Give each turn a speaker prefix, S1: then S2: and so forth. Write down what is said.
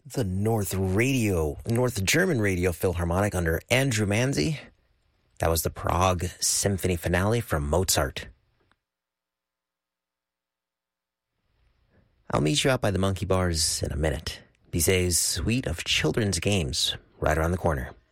S1: The North German Radio Philharmonic under Andrew Manzi. That was the Prague Symphony Finale from Mozart. I'll meet you out by the Monkey Bars in a minute. Bizet's suite of children's games right around the corner.